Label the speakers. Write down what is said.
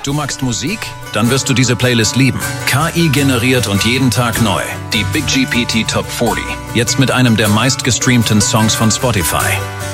Speaker 1: Du magst Musik? Dann wirst du diese Playlist lieben. KI generiert und jeden Tag neu. Die Big GPT Top 40. Jetzt mit einem der meistgestreamten Songs von Spotify.